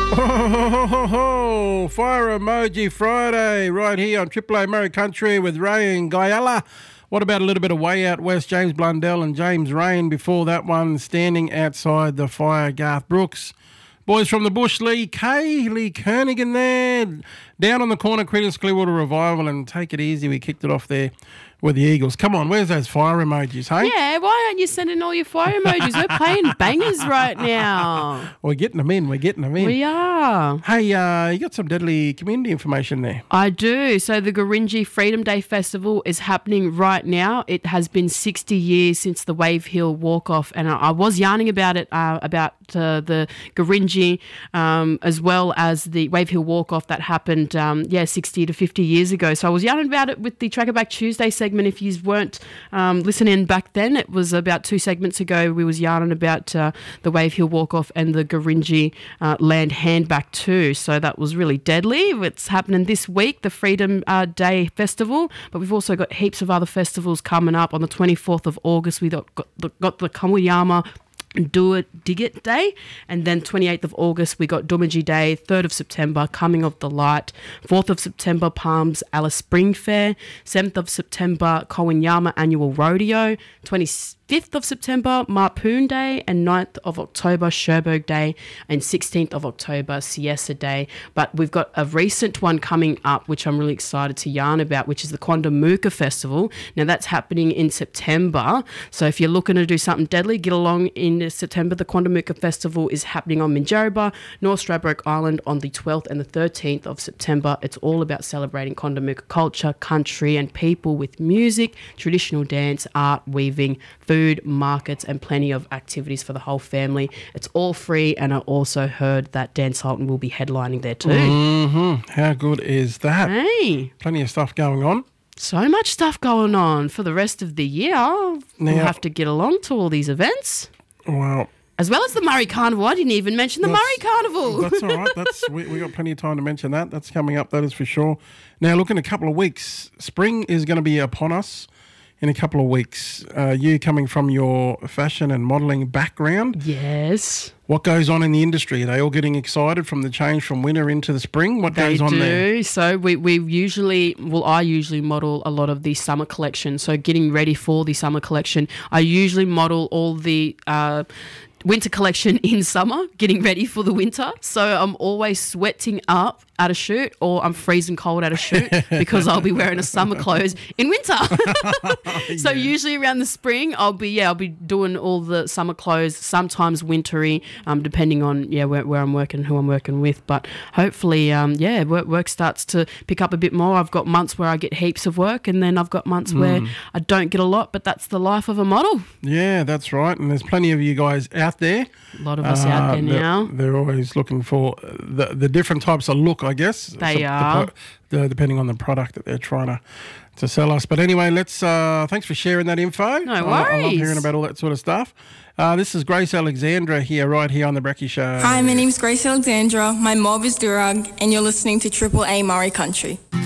Oh, Fire Emoji Friday right here on Triple A Murray Country with Ray and Guyala. What about a little bit of Way Out West, James Blundell and James Rain before that one, standing outside the fire, Garth Brooks. Boys from the Bush, Lee Kay, Lee Kernigan there. Down on the corner, Creedence Clearwater Revival, and Take It Easy. We kicked it off there with the Eagles. Come on, where's those fire emojis, hey? Yeah, why aren't you sending all your fire emojis? We're playing bangers right now. We're getting them in. We are. Hey, you got some deadly community information there. I do. So the Gurindji Freedom Day Festival is happening right now. It has been 60 years since the Wave Hill Walk-Off, and I was yarning about it, about the Gurindji, as well as the Wave Hill Walk-Off that happened, 60 to 50 years ago. So I was yarning about it with the Tracker Back Tuesday segment. If you weren't listening back then, it was about 2 segments ago. We was yarning about the Wave Hill Walk-Off and the Gurindji Land Handback too. So that was really deadly. It's happening this week, the Freedom Day Festival, but we've also got heaps of other festivals coming up. On the 24th of August, we got the Kawanyama Do It Dig It Day, and then 28th of August we got Dumaji Day, 3rd of September Coming of the Light, 4th of September Palms Alice Spring Fair, 7th of September Kawanyama Annual Rodeo, 25th of September Marpoon Day, and 9th of October Sherburg Day, and 16th of October Siesta Day. But we've got a recent one coming up which I'm really excited to yarn about, which is the Quandamooka Festival. Now that's happening in September, so if you're looking to do something deadly, get along in September. The Quandamooka Festival is happening on Minjerribah, North Stradbroke Island on the 12th and the 13th of September. It's all about celebrating Quandamooka culture, country and people with music, traditional dance, art, weaving, food, markets and plenty of activities for the whole family. It's all free, and I also heard that Dan Sultan will be headlining there too. Mm-hmm. How good is that? Hey. Plenty of stuff going on. So much stuff going on for the rest of the year. We'll have to get along to all these events. Well, as well as the Murray Carnival. I didn't even mention the Murray Carnival. That's all right. We got plenty of time to mention that. That's coming up, that is for sure. Now, look, in a couple of weeks, spring is going to be upon us in a couple of weeks. You coming from your fashion and modelling background. Yes. What goes on in the industry? Are they all getting excited from the change from winter into the spring? What goes on there? So we usually, I usually model a lot of the summer collection. So getting ready for the summer collection, I usually model all the winter collection in summer, getting ready for the winter. So I'm always sweating up at a shoot, or I'm freezing cold at a shoot because I'll be wearing a summer clothes in winter. So usually around the spring, I'll be doing all the summer clothes, sometimes wintry, depending on where I'm working, who I'm working with. But hopefully, work starts to pick up a bit more. I've got months where I get heaps of work, and then I've got months where I don't get a lot. But that's the life of a model. Yeah, that's right. And there's plenty of you guys out there. A lot of us out there now. They're always looking for the different types of look, I guess. They are. Depending on the product that they're trying to sell us. But anyway, thanks for sharing that info. No worries. I love hearing about all that sort of stuff. This is Grace Alexandra right here on The Brekkie Show. Hi, my name's Grace Alexandra. My mob is Durag, and you're listening to Triple A Murray Country.